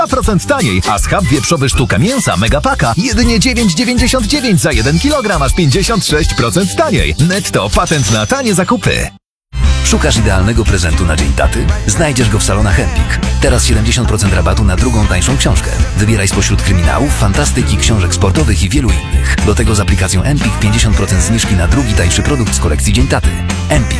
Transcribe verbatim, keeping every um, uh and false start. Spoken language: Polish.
dwa procent taniej, a schab wieprzowy sztuka mięsa Megapaka jedynie dziewięć dziewięćdziesiąt dziewięć za jeden kilogram, aż pięćdziesiąt sześć procent taniej. Netto, patent na tanie zakupy. Szukasz idealnego prezentu na Dzień Taty? Znajdziesz go w salonach Empik. Teraz siedemdziesiąt procent rabatu na drugą tańszą książkę. Wybieraj spośród kryminałów, fantastyki, książek sportowych i wielu innych. Do tego z aplikacją Empik pięćdziesiąt procent zniżki na drugi tańszy produkt z kolekcji Dzień Taty. Empik.